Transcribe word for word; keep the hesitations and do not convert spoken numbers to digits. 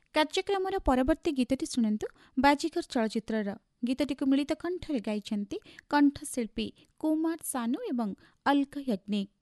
କାର୍ଯ୍ୟକ୍ରମର ପରବର୍ତ୍ତୀ ଗୀତଟି ଶୁଣନ୍ତୁ ବାଜିକର ଚଳଚ୍ଚିତ୍ରର। ଗୀତଟିକୁ ମିଳିତ କଣ୍ଠରେ ଗାଇଛନ୍ତି କଣ୍ଠଶିଳ୍ପୀ କୁମାର ସାନୁ ଏବଂ ଅଲ୍କା ୟଗ୍ନିକ୍।